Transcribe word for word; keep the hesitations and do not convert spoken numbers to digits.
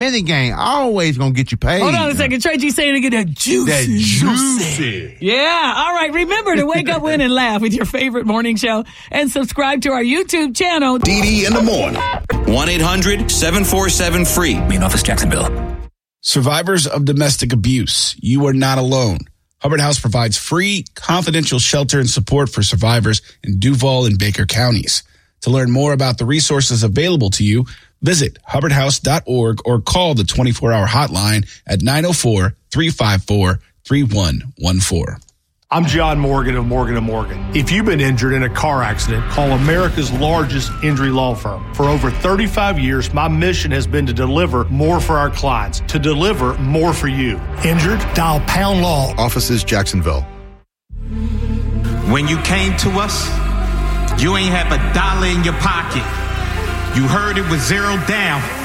Any game always gonna get you paid. Hold on a second. Trey G saying again that juicy. That juicy. Yeah. All right. Remember to wake up, win, and laugh with your favorite morning show and subscribe to our YouTube channel. D D in the morning. one eight hundred seven four seven free. Main office, Jacksonville. Survivors of domestic abuse, you are not alone. Hubbard House provides free, confidential shelter and support for survivors in Duval and Baker counties. To learn more about the resources available to you, visit hubbard house dot org or call the twenty-four hour hotline at nine oh four, three five four, three one one four. I'm John Morgan of Morgan and Morgan. If you've been injured in a car accident, call America's largest injury law firm. For over thirty-five years, my mission has been to deliver more for our clients, to deliver more for you. Injured? Dial Pound Law. Offices, Jacksonville. When you came to us, you ain't have a dollar in your pocket. You heard it was zero down.